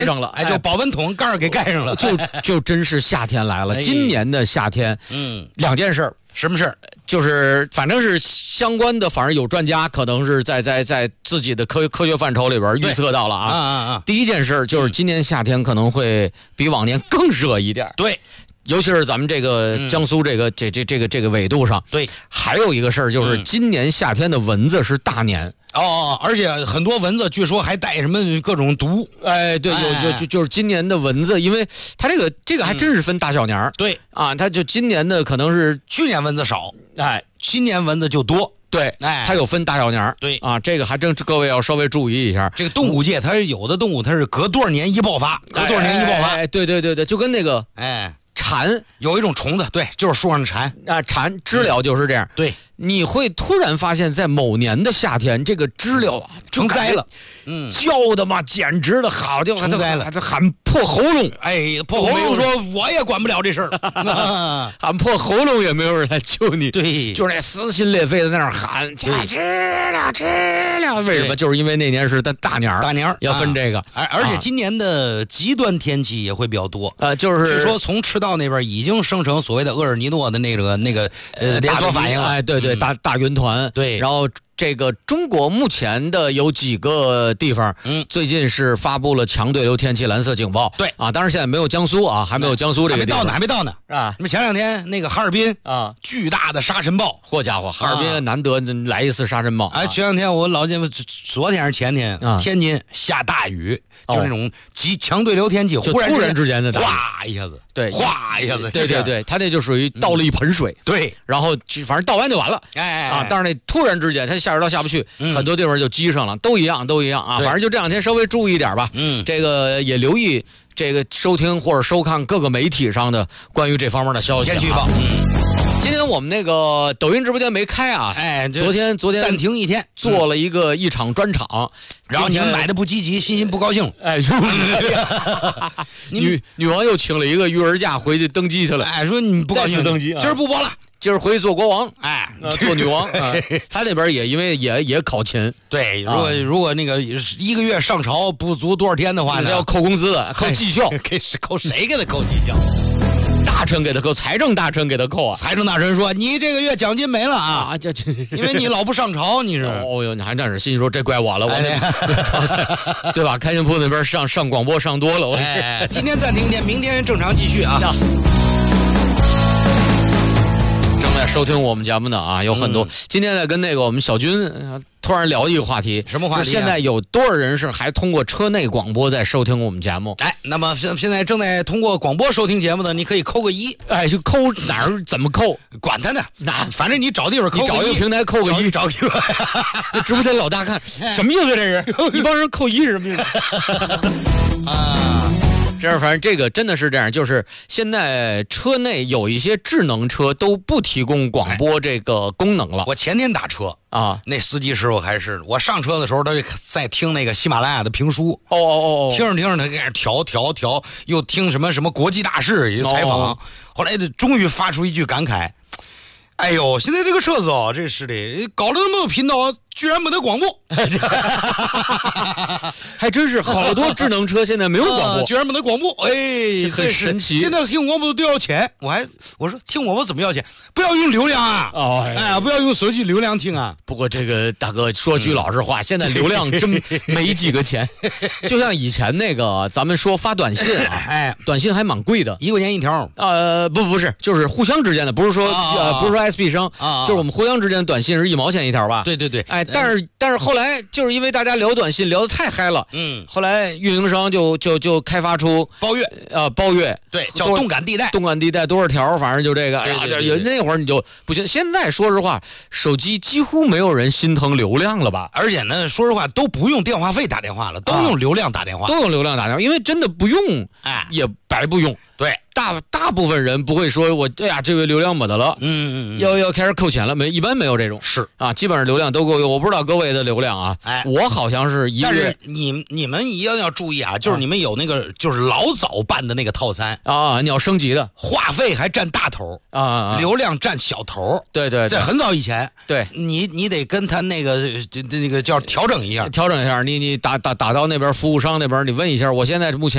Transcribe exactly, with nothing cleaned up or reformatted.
上了， 哎，就保温桶盖儿给盖上了， 就就真是夏天来了。 哎、 今年的夏天， 嗯， 两件事儿。 什么事儿？ 就是反正是相关的，反正有专家可能是在在在自己的科科学范畴里边预测到了啊。 啊啊啊！ 第一件事就是今年夏天可能会比往年更热一点。 对。 尤其是咱们这个江苏这个、嗯、这这这个这个纬度上， 对， 还有一个事儿就是今年夏天的蚊子是大年、 嗯、哦，而且很多蚊子据说还带什么各种毒， 哎，对，有就就就是今年的蚊子，因为它这个这个还真是分大小年儿、嗯， 对啊，它就今年的可能是去年蚊子少， 哎， 今年蚊子就多。 对， 哎， 它有分大小年儿， 对啊，这个还真各位要稍微注意一下。 这个动物界，它是有的动物它是隔多少年一爆发，隔多少年一爆发， 哎，哎对对对对，就跟那个哎。 蝉有一种虫子，对，就是树上的蝉啊，蝉知了就是这样、嗯。 对， 你会突然发现，在某年的夏天，这个知了啊， 成灾了，嗯， 叫的嘛，简直的好的， 成灾了， 这喊破喉咙， 哎，破喉咙说我也管不了这事儿， 喊破喉咙也没有人来救你， 对， 就是那撕心裂肺的在那儿喊，知了知了，为什么？就是因为那年是大年儿， 大年儿要分这个， 而、啊、而且今年的极端天气也会比较多， 呃，就是据说从赤道那边已经生成所谓的厄尔尼诺的那个那个呃连锁反应了， 哎，对对， 嗯、 大大云团， 对， 然后。这个中国目前的有几个地方，嗯，最近是发布了强对流天气蓝色警报， 对啊，当然现在没有江苏啊，还没有江苏这个地方， 还没到呢，还没到呢啊。 那么前两天那个哈尔滨啊， 巨大的沙尘暴， 好家伙，哈尔滨难得来一次沙尘暴。 哎，前两天我老见，昨天还是前天， 啊、 天津下大雨，就那种极强对流天气，忽然突然之间的哗一下子， 对， 哗一下子， 对对对，它那就属于倒了一盆水， 嗯、对， 然后反正倒完就完了， 哎哎啊，但是那突然之间它下水道下不去。嗯、很多地方就积上了，都一样，都一样啊！反正就这两天稍微注意一点吧。 嗯， 这个也留意这个收听或者收看各个媒体上的关于这方面的消息、啊。 天气预报。嗯， 今天我们那个抖音直播间没开啊， 哎， 昨天昨天暂停一天， 做了一个一场专场， 嗯、然后你们买的不积极，欣欣不高兴。 哎，女女王又请了一个育儿假回去登基去了。 哎，说你不高兴登基， 今儿不播了。 今儿回去做国王， 哎， 呃、做女王。啊、他那边也因为也也考勤， 对，如果、啊、如果那个一个月上朝不足多少天的话呢， 要扣工资的，扣绩效， 给扣谁给他扣绩效？ 大臣给他扣，财政大臣给他扣啊！ 财政大臣说：“你这个月奖金没了啊！ 啊，这这， 因为你老不上朝，你是。 哦哟，你还真是心说这怪我了，我那对吧？开心铺那边上上广播上多了，我、 哎、今天暂停一天，明天正常继续啊。” 正在收听我们节目的啊，有很多。嗯、今天在跟那个我们小军、呃、突然聊一个话题， 什么话题、啊？ 现在有多少人是还通过车内广播在收听我们节目？ 哎，那么现现在正在通过广播收听节目的，你可以扣个一。 哎，就扣哪儿怎么扣？ 管他呢， 那反正你找地方扣个一， 你找一个平台扣个一， 找一个。 直播间老大看什么意思？这是一帮人扣一是什么意思？ 啊。 这样，反正这个真的是这样，就是现在车内有一些智能车都不提供广播这个功能了。 我前天打车啊， 那司机师傅还是我上车的时候，他就在听那个喜马拉雅的评书。 哦哦哦， 听着听着，他开始调调调，又听什么什么国际大事一个采访， 哦、 后来终于发出一句感慨：“哎呦，现在这个车子哦，这是的，搞了那么多频道，居然没得广播。” 还真是好多智能车现在没有广播， 啊、居然没得广播，哎， 很神奇。 现在听广播都要钱，我还我说听广播怎么要钱？不要用流量啊！ 哦， 哎，不要用手机流量听啊！ 不过这个大哥说句老实话，嗯、现在流量真没几个钱，就像以前那个咱们说发短信啊， 哎， 短信还蛮贵的， 一块钱一条。 呃，不不是，就是互相之间的，不是说、 啊、 呃不是说 S P 商， 啊、 就是我们互相之间的短信是一毛钱一条吧？ 对对对， 哎，但是但是后来就是因为大家聊短信聊得太嗨了， 嗯， 后来运营商就就就开发出包月， 呃，包月， 对，叫动感地带， 动感地带多少条，反正就这个， 对对对对有那会儿你就不行。现在说实话，手机几乎没有人心疼流量了吧？ 而且呢，说实话都不用电话费打电话了，都用流量打电话， 啊、都用流量打电话，因为真的不用， 哎， 也白不用。 对， 大大部分人不会说我哎呀这位流量没得了， 嗯嗯嗯， 要要开始扣钱了，没，一般没有这种， 是啊，基本上流量都够用。我不知道各位的流量啊， 哎， 我好像是一个月， 但是你你们一定要注意啊，就是你们有那个、啊、就是老早办的那个套餐啊，你要升级的， 话费还占大头啊，啊， 流量占小头， 对对， 在很早以前， 对， 你你得跟他那个那个叫调整一下， 调整一下，你你打打打到那边服务商那边，你问一下，我现在目前。